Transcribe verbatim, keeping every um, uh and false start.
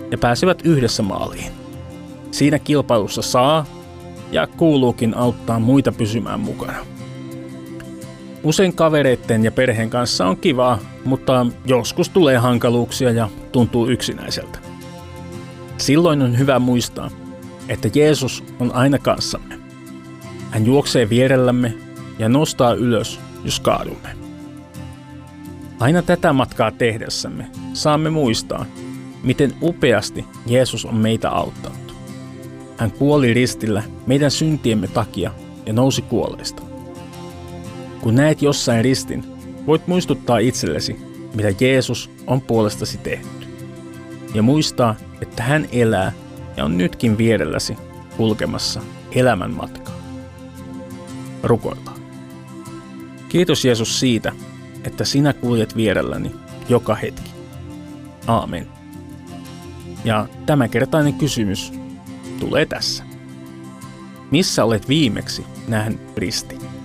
ja pääsevät yhdessä maaliin. Siinä kilpailussa saa ja kuuluukin auttaa muita pysymään mukana. Usein kavereiden ja perheen kanssa on kivaa, mutta joskus tulee hankaluuksia ja tuntuu yksinäiseltä. Silloin on hyvä muistaa, että Jeesus on aina kanssamme. Hän juoksee vierellämme ja nostaa ylös, jos kaadumme. Aina tätä matkaa tehdessämme saamme muistaa, miten upeasti Jeesus on meitä auttanut. Hän kuoli ristillä meidän syntiemme takia ja nousi kuolleista. Kun näet jossain ristin, voit muistuttaa itsellesi, mitä Jeesus on puolestasi tehnyt. Ja muistaa, että hän elää ja on nytkin vierelläsi kulkemassa elämän matkaa. Rukoillaan. Kiitos Jeesus siitä, että sinä kuljet vierelläni joka hetki. Aamen. Ja tämänkertainen kysymys tulee tässä. Missä olet viimeksi nähnyt ristin?